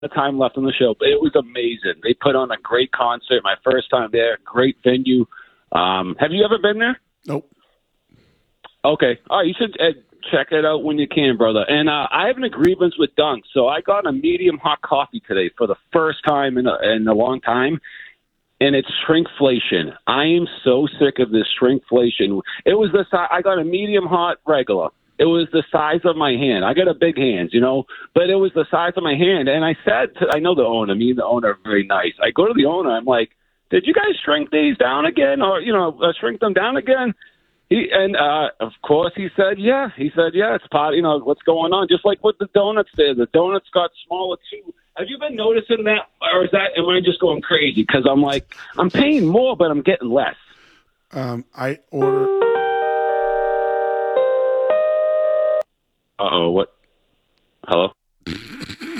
the time left on the show, but it was amazing. They put on a great concert. My first time there, great venue. Have you ever been there? Nope. Okay. All right, you should check it out when you can, brother. And I have an grievance with Dunk, so I got a medium hot coffee today for the first time in a long time. And it's shrinkflation. I am so sick of this shrinkflation. It was I got a medium hot regular. It was the size of my hand. I got a big hands, but it was the size of my hand. And I said, I know the owner. Me and the owner are very nice. I go to the owner. I'm like, did you guys shrink these down again, or shrink them down again? Of course he said, yeah. He said, yeah, it's part. What's going on? Just like with the donuts there. The donuts got smaller too. Have you been noticing that, or am I just going crazy? Because I'm paying more, but I'm getting less. I order. Uh-oh, what? Hello?